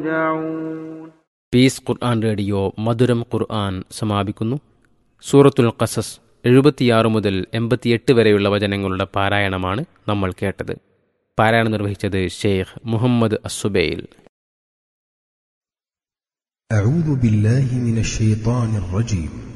يرجعون. Piece ഖുർആൻ radio മധുരം ഖുർആൻ സമാപിക്കുന്നു. സൂറത്തുൽ ഖസസ് 76 മുതൽ 88 വരെയുള്ള വചനങ്ങളുടെ പാരായണമാണ് നമ്മൾ കേട്ടത്. പാരായണം നിർവഹിച്ചത് ഷെയ്ഖ് മുഹമ്മദ് അസ്സുബൈൽ. أعوذ بالله من الشيطان الرجيم.